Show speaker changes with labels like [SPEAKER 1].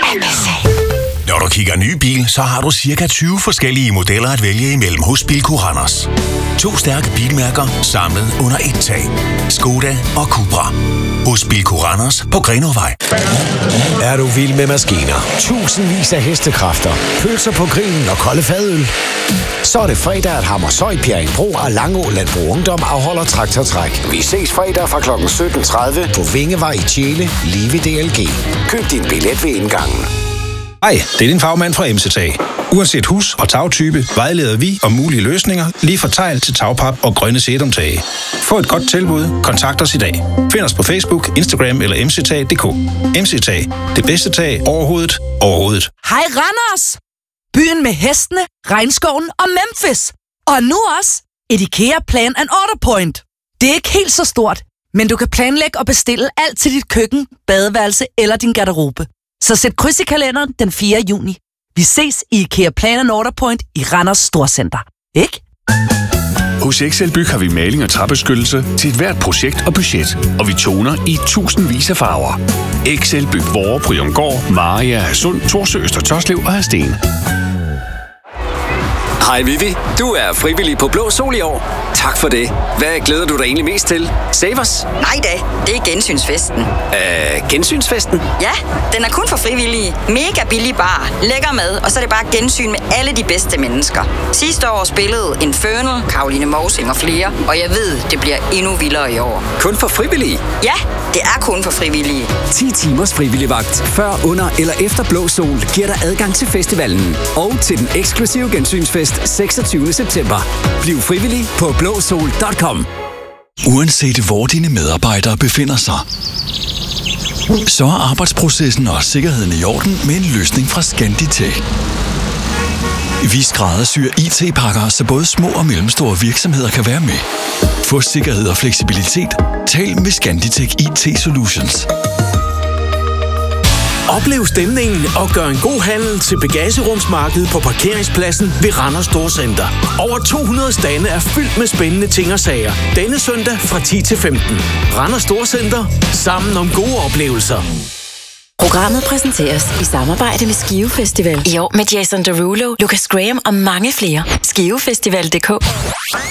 [SPEAKER 1] Når du kigger ny bil, så har du cirka 20 forskellige modeller at vælge imellem hos Bilco Randers. 2 stærke bilmærker samlet under et tag. Skoda og Cupra. Hos Bilco Randers på Grenåvej.
[SPEAKER 2] Er du vild med maskiner? Tusindvis af hestekræfter, pølser på grillen og kolde fadøl? Så er det fredag, at Hammershøj, Bjerringbro og Langå Landbrug Ungdom afholder traktortræk. Vi ses fredag fra kl. 17.30 på Vingevej i Tjele, lige ved DLG. Køb din billet ved indgangen.
[SPEAKER 3] Hej, det er din fagmand fra MC-Tag. Uanset hus og tagtype, vejleder vi om mulige løsninger, lige fra tegl til tagpap og grønne sedumtage. Få et godt tilbud, kontakt os i dag. Find os på Facebook, Instagram eller mctag.dk. MC-Tag, det bedste tag overhovedet.
[SPEAKER 4] Hej Randers! Byen med hestene, regnskoven og Memphis. Og nu også et IKEA Plan and Order Point. Det er ikke helt så stort, men du kan planlægge og bestille alt til dit køkken, badeværelse eller din garderobe. Så sæt kryds i kalenderen den 4. juni. Vi ses i IKEA Plan and Order Point i Randers Storcenter. Ikke?
[SPEAKER 5] Hos Excelbyg har vi maling og træbeskyttelse til et hvert projekt og budget, og vi toner i tusindvis af farver. Excelbyg Vore, Bryumgård, Maria, Hadsund, Thorsø, Øster Toslev og Hadsten.
[SPEAKER 6] Hej Vivi, du er frivillig på Blå Sol i år. Tak for det. Hvad glæder du dig egentlig mest til? Savers?
[SPEAKER 7] Nej da, det er gensynsfesten.
[SPEAKER 6] Gensynsfesten?
[SPEAKER 7] Ja, den er kun for frivillige. Mega billig bar, lækker mad, og så er det bare gensyn med alle de bedste mennesker. Sidste år spillede Infernal, Caroline Mousing og flere, og jeg ved, det bliver endnu vildere i år.
[SPEAKER 6] Kun for frivillige?
[SPEAKER 7] Ja, det er kun for frivillige.
[SPEAKER 8] 10 timers frivilligvagt før, under eller efter Blå Sol giver dig adgang til festivalen og til den eksklusive gensynsfest 26. september. Bliv frivillig på blåsol.com.
[SPEAKER 9] Uanset hvor dine medarbejdere befinder sig, så er arbejdsprocessen og sikkerheden i orden med en løsning fra Scanditech. Vi skræddersyr IT-pakker, så både små og mellemstore virksomheder kan være med. Få sikkerhed og fleksibilitet. Tal med Scanditech IT Solutions.
[SPEAKER 2] Oplev stemningen og gør en god handel til bagagerumsmarkedet på parkeringspladsen ved Randers Storcenter. Over 200 stande er fyldt med spændende ting og sager. Denne søndag fra 10 til 15. Randers Storcenter. Sammen om gode oplevelser.
[SPEAKER 10] Programmet præsenteres i samarbejde med Skive Festival. I år med Jason Derulo, Lucas Graham og mange flere. Skivefestival.dk